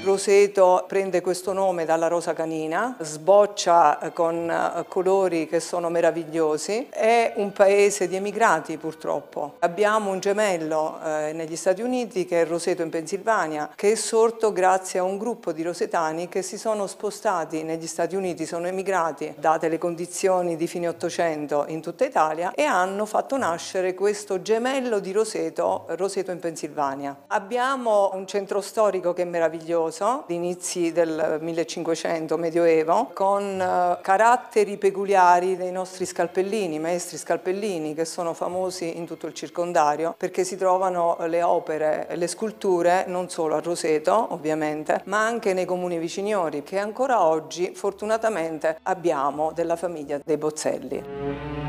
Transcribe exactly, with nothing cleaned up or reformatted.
Roseto prende questo nome dalla rosa canina, sboccia con colori che sono meravigliosi, è un paese di emigrati purtroppo. Abbiamo un gemello eh, negli Stati Uniti che è Roseto in Pennsylvania, che è sorto grazie a un gruppo di rosetani che si sono spostati negli Stati Uniti, sono emigrati date le condizioni di fine Ottocento in tutta Italia e hanno fatto nascere questo gemello di Roseto, Roseto in Pennsylvania. Abbiamo un centro storico che è meraviglioso, di inizi del millecinquecento, Medioevo, con eh, caratteri peculiari dei nostri scalpellini, maestri scalpellini, che sono famosi in tutto il circondario, perché si trovano le opere e le sculture non solo a Roseto, ovviamente, ma anche nei comuni viciniori, che ancora oggi fortunatamente abbiamo della famiglia dei Bozzelli.